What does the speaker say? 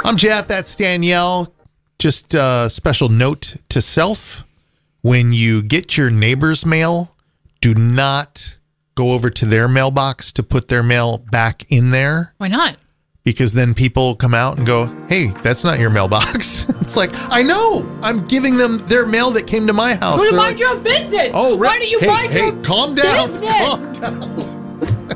I'm Jeff. That's Danielle. Just a special note to self. When you get your neighbor's mail, do not go over to their mailbox to put their mail back in there. Why not? Because then people come out and go, hey, that's not your mailbox. It's like, I know. I'm giving them their mail that came to my house. Go to mind your own business. Oh, right. Why do you mind your calm down. business? Calm down.